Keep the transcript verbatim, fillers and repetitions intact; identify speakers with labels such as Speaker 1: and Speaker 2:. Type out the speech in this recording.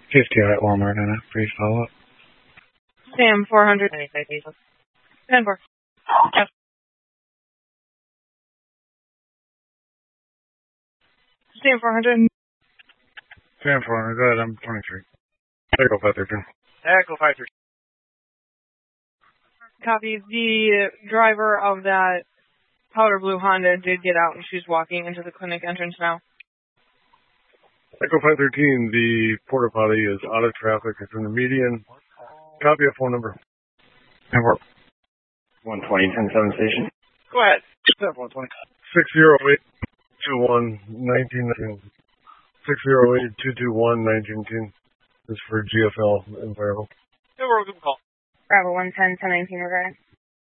Speaker 1: fifty at Walmart, and a brief follow-up.
Speaker 2: Sam, four hundred. ten four. Yes. Sam, four hundred.
Speaker 1: Sam, four hundred. Go ahead, I'm twenty-three. Echo five three two.
Speaker 3: Echo five three.
Speaker 2: Copy. The driver of that powder blue Honda did get out, and she's walking into the clinic entrance now.
Speaker 1: Echo five thirteen, the porta potty is out of traffic. It's in the median. Copy a phone number.
Speaker 3: Network. one twenty, ten seven station.
Speaker 2: Go ahead.
Speaker 3: one twenty.
Speaker 1: six zero eight two one nineteen nineteen. six zero eight two two one nineteen nineteen. This is for G F L Environmental.
Speaker 2: No, we're good call.
Speaker 4: Bravo one ten, ten nineteen regarding.